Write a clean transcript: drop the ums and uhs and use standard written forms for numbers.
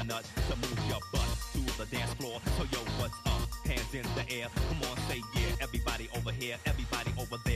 nut to move your butt to the dance floor. So yo, what's up? Hands in the air, come on, say yeah. Everybody over here, everybody over there.